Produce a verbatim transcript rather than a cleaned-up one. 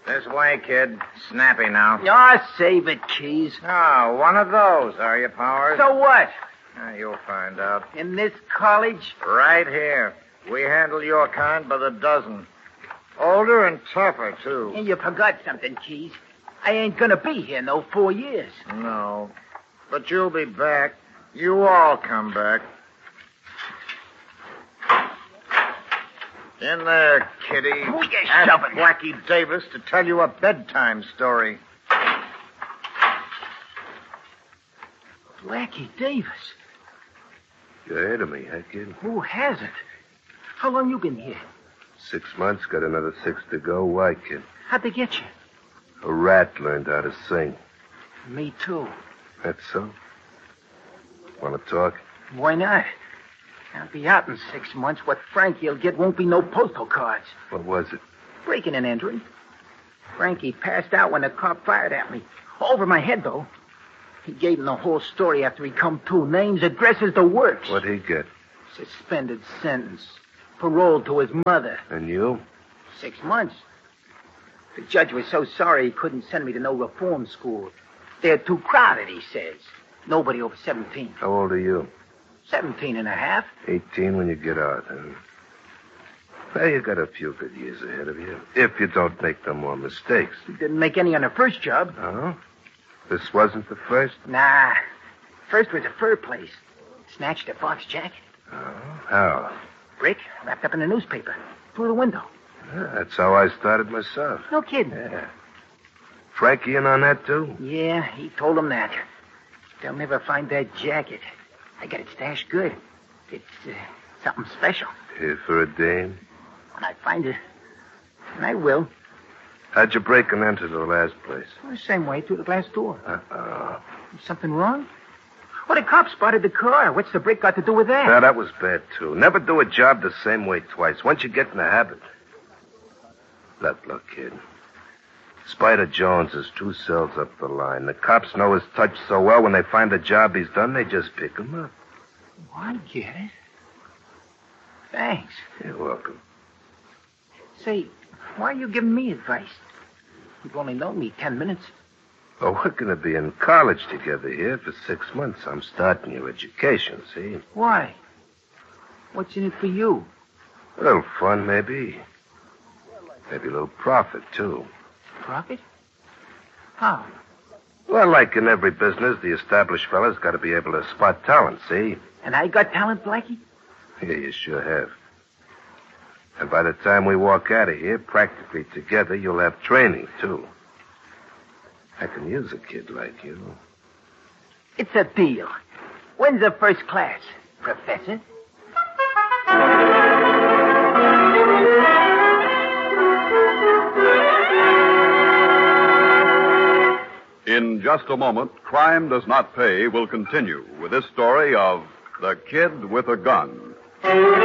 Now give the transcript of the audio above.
This way, kid. Snappy now. Oh, save it, Keys. Oh, one of those, are you, Powers? So what? Ah, you'll find out. In this college? Right here. We handle your kind by the dozen. Older and tougher, too. And you forgot something, Keys. I ain't gonna be here no four years. No. But you'll be back. You all come back. In there, kitty. Who you Ask shoving? Blackie Davis to tell you a bedtime story. Blackie Davis? You heard of me, huh, kid? Who hasn't? How long you been here? Six months, got another six to go. Why, kid? How'd they get you? A rat learned how to sing. Me too. That's so? Want to talk? Why not? I'll be out in six months. What Frankie'll get won't be no postal cards. What was it? Breaking and entering. Frankie passed out when the cop fired at me. Over my head, though. He gave him the whole story after he come to. Names, addresses, the works. What'd he get? Suspended sentence. Paroled to his mother. And you? Six months. The judge was so sorry he couldn't send me to no reform school. They're too crowded, he says. Nobody over seventeen. How old are you? Seventeen and a half. Eighteen when you get out, huh? Well, you got a few good years ahead of you. If you don't make no more mistakes. He didn't make any on the first job. Oh? This wasn't the first? Nah. First was a fur place. Snatched a fox jacket. Oh? How? Brick wrapped up in a newspaper. Through the window. Yeah, that's how I started myself. No kidding. Yeah. Frankie in on that, too? Yeah, he told him that. They'll never find that jacket. I got it stashed good. It's uh, something special. Here for a dame? When I find it. And I will. How'd you break and enter the last place? Well, the same way, through the glass door. Uh-oh. Something wrong? Well, the cop spotted the car. What's the brick got to do with that? Now, that was bad, too. Never do a job the same way twice. Once you get in the habit. Look, look, kid. Spider Jones is two cells up the line. The cops know his touch so well, when they find a job he's done, they just pick him up. Oh, I get it. Thanks. You're welcome. Say, why are you giving me advice? You've only known me ten minutes. Well, we're going to be in college together here for six months. I'm starting your education, see? Why? What's in it for you? A little fun, maybe. Maybe a little profit, too. Profit? How? Well, like in every business, the established fella's got to be able to spot talent, see? And I got talent, Blackie? Yeah, you sure have. And by the time we walk out of here, practically together, you'll have training, too. I can use a kid like you. It's a deal. When's the first class, Professor? In just a moment, Crime Does Not Pay will continue with this story of The Kid with a Gun.